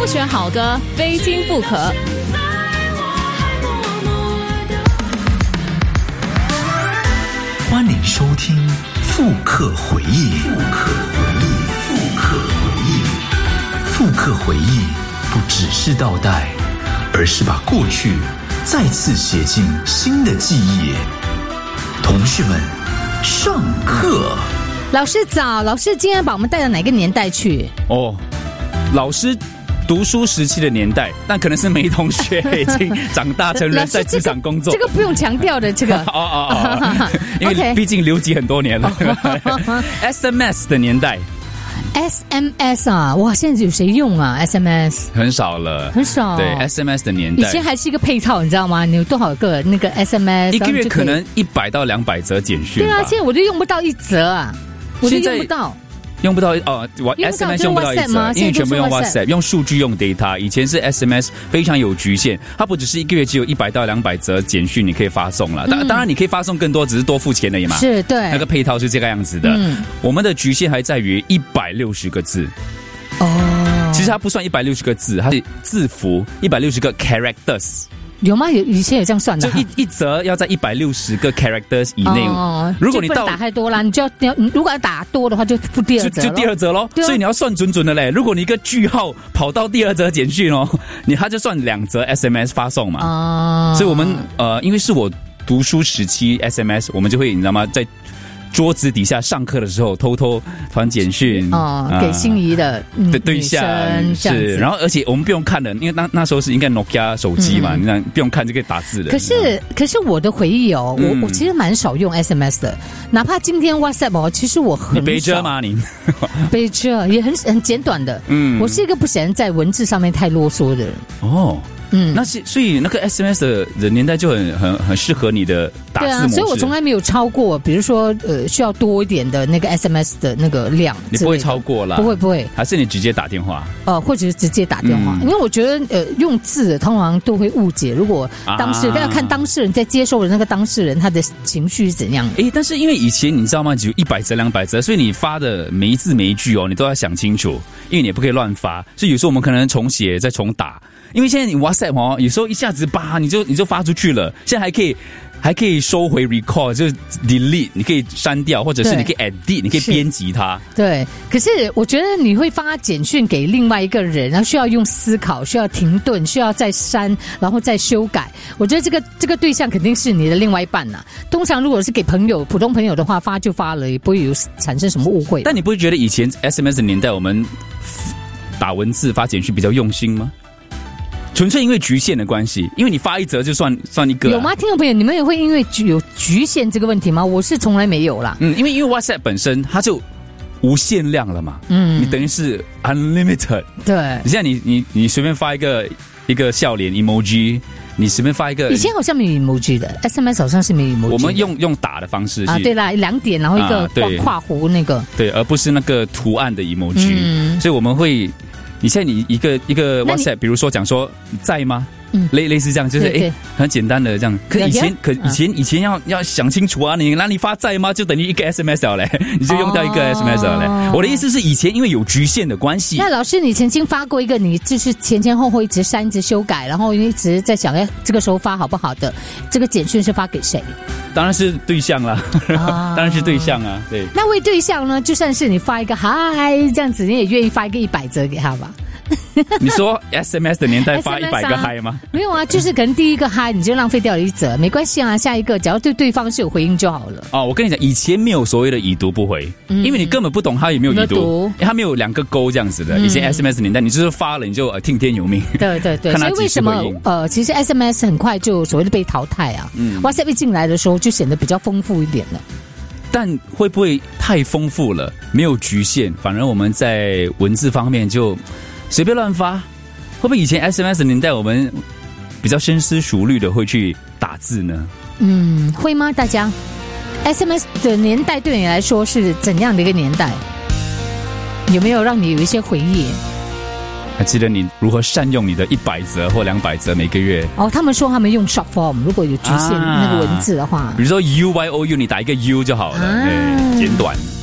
选好歌，非听不可。 欢迎收听复刻回忆。复刻回忆不只是倒带，而是把过去再次写进新的记忆。同学们，上课。 老师早，老师今天把我们带到哪个年代去？ 哦，老师读书时期的年代，但可能是梅同学已经长大成人，在职场工作。 这个不用强调的，这个因为毕竟留级很多年了。SMS 的年代。 SMS 啊，哇，现在有谁用啊 ？SMS 很少了， 很少。 对 SMS 的年代， 以前还是一个配套，你知道吗？你有多少个那个 SMS？ 一个月可能100到200则简讯。 对啊，现在我就用不到1则啊，我就用不到。 用不到哦，我 SMS 用不到1则，因为全部用 WhatsApp， 用数据用 data。以前是 SMS 非常有局限，它不只是一个月只有100到200则简讯你可以发送了。当然你可以发送更多，只是多付钱而已嘛。 是，对， 那个配套是这个样子的。我们的局限还在于160个字。哦，其实它不算160个字，它是字符160个 characters。 有吗？以前有这样算的， 就一则要在160个 characters 以内。如果你到打太多啦，你如果要打多的话，就付第二则， 就第二则咯。所以你要算准的嘞。如果你一个句号跑到第二则简讯哦，他就算2则 SMS 发送嘛。所以我们因为是我读书时期 SMS， 我们就会你知道吗，在桌子底下上课的时候偷偷传简讯给心仪的对象是，然后而且我们不用看的，因为那时候是应该 Nokia 手机嘛，你不用看就可以打字的。 可是我的回忆哦，我其实蛮少用 SMS 的，哪怕今天 WhatsApp 哦，其实我很少。 你背着吗你？ 背着也很简短的。我是一个不喜欢在文字上面太啰嗦的人。哦。 所以那个 SMS 的年代就很适合你的打字模式。对啊， 所以我从来没有超过，比如说需要多一点的那个 SMS 的那个量。 你不会超过啦？ 不会，还是你直接打电话？ 或者是直接打电话，因为我觉得用字通常都会误解。如果当事人要看当事人在接受的那个当事人他的情绪是怎样。 但是因为以前你知道吗？只有100则200则，所以你发的每一字每一句哦，你都要想清楚，因为你也不可以乱发。所以有时候我们可能重写再重打。因为现在你 WhatsApp 哦，有时候一下子你就发出去了，现在还可以收回 recall， 就是 delete， 你可以删掉，或者是你可以 edit， 你可以编辑它。 对，可是我觉得你会发简讯给另外一个人，然后需要用思考，需要停顿，需要再删，然后再修改。我觉得这个对象肯定是你的另外一半呐。通常如果是给朋友、普通朋友的话，发就发了，也不会有产生什么误会。 但你不会觉得以前 SMS 的年代，我们打文字发简讯比较用心吗？纯粹因为局限的关系，因为你发一则就算一个。 有吗？听众朋友，你们也会因为有局限这个问题吗？我是从来没有啦。 因为 WhatsApp 本身它就无限量了嘛。你等于是 unlimited。对。你现在你随便发一个笑脸 emoji， 你随便发一个。以前好像没有 emoji 的 ，SMS 好像是没有 emoji。 我们用打的方式啊， 对啦，2点，然后一个跨弧那个。 对，而不是那个图案的 emoji。所以我们会。你现在你一个 WhatsApp， 比如说讲说在吗？类似这样，就是很简单的这样。可以前要想清楚啊，你发在吗？就等于一个 SMS 了嘞，你就用掉一个 SMS 了嘞。我的意思是以前因为有局限的关系。 那老师，你曾经发过一个，你就是前后一直删一直修改，然后一直在想这个时候发好不好的，这个简讯是发给谁？ 当然是对象啦，当然是对象啊。对， 那位对象呢，就算是你发一个嗨这样子，你也愿意发一个100则给他吧？ 你说 SMS 的年代发100个嗨吗？ 没有啊，就是可能第一个嗨你就浪费掉了1则，没关系啊，下一个只要对对方是有回应就好了。 我跟你讲，以前没有所谓的已读不回，因为你根本不懂他有没有已读，他没有2个勾这样子的。以前 SMS 的年代，你就是发了你就听天由命。 对，所以为什么其实 SMS 很快就所谓的被淘汰啊？WhatsApp 一进来的时候就显得比较丰富一点了。 但会不会太丰富了，没有局限，反而我们在文字方面就随便乱发？会不会以前 SMS 的年代我们比较深思熟虑的会去打字呢？ 会吗？大家 SMS 的年代对你来说是怎样的一个年代？有没有让你有一些回忆？ 还记得你如何善用你的100则或200则每个月？ 他们说他们用 short form， 如果有局限那个文字的话， 比如说 UYOU， 你打一个 U 就好了，简短。